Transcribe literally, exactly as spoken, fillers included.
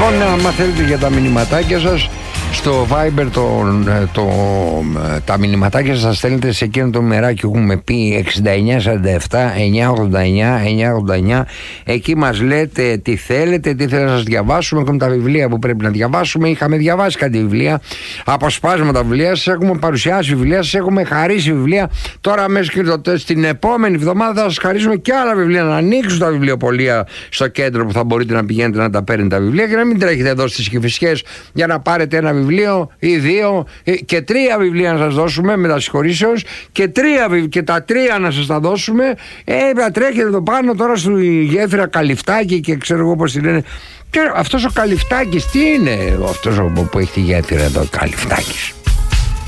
Λοιπόν, άμα θέλετε για τα μηνυματάκια σας στο Viber, το, το, τα μηνυματάκια σας στέλνετε σε εκείνο το μεράκι που έχουμε πει εξήντα εννιά σαράντα επτά εννιακόσια ογδόντα εννιά εννιακόσια ογδόντα εννιά. Εκεί μας λέτε τι θέλετε, τι θέλετε να σας διαβάσουμε. Έχουμε τα βιβλία που πρέπει να διαβάσουμε. Είχαμε διαβάσει κάτι βιβλία, αποσπάσματα βιβλία, σας έχουμε παρουσιάσει βιβλία, σας έχουμε χαρίσει βιβλία. Τώρα μέσα στην επόμενη εβδομάδα θα σας χαρίσουμε και άλλα βιβλία, να ανοίξουν τα βιβλιοπωλεία στο κέντρο που θα μπορείτε να πηγαίνετε να τα παίρνετε τα βιβλία και να μην τρέχετε εδώ στις Κηφισιές για να πάρετε ένα βιβλίο ή δύο και τρία βιβλία να σας δώσουμε με τα συγχωρήσεως και, τρία, και τα τρία να σας τα δώσουμε. Ε, να τρέχετε εδώ πάνω τώρα στη γέφυρα Καλυφτάκη και ξέρω εγώ πώς τη λένε. Και αυτός ο Καλυφτάκης τι είναι αυτός που έχει τη γέφυρα εδώ, Καλυφτάκης?